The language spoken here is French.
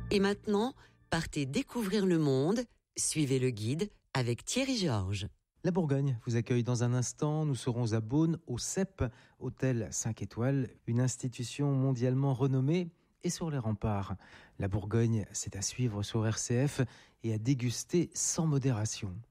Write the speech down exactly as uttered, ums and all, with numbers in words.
Et maintenant, partez découvrir le monde. Suivez le guide avec Thierry Georges. La Bourgogne vous accueille dans un instant. Nous serons à Beaune, au C E P, hôtel cinq étoiles, une institution mondialement renommée, et sur les remparts. La Bourgogne, c'est à suivre sur R C F et à déguster sans modération.